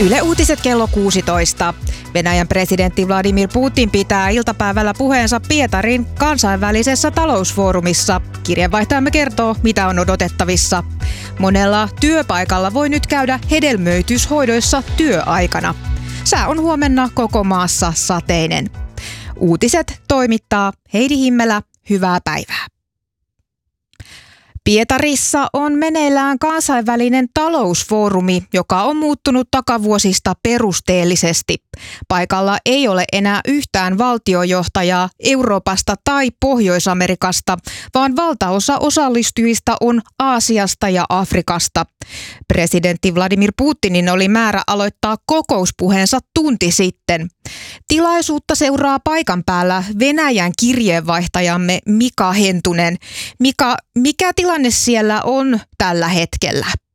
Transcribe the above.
Yle Uutiset kello 16. Venäjän presidentti Vladimir Putin pitää iltapäivällä puheensa Pietarin kansainvälisessä talousfoorumissa. Kirjeenvaihtajamme kertoo, mitä on odotettavissa. Monella työpaikalla voi nyt käydä hedelmöityshoidoissa työaikana. Sää on huomenna koko maassa sateinen. Uutiset toimittaa Heidi Himmelä. Hyvää päivää. Pietarissa on meneillään kansainvälinen talousfoorumi, joka on muuttunut takavuosista perusteellisesti. Paikalla ei ole enää yhtään valtiojohtajaa Euroopasta tai Pohjois-Amerikasta, vaan valtaosa osallistujista on Aasiasta ja Afrikasta. Presidentti Vladimir Putinin oli määrä aloittaa kokouspuheensa tunti sitten. Tilaisuutta seuraa paikan päällä Venäjän kirjeenvaihtajamme Mika Hentunen. Mika, mikä tilanne siellä on tällä hetkellä?